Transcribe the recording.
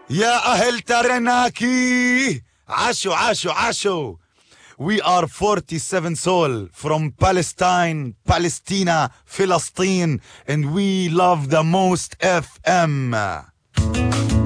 يا أهل ترناكي عاشوا عاشوا عاشوا. We are 47 Soul from Palestine, Palestina, Philistine, and we love the most FM.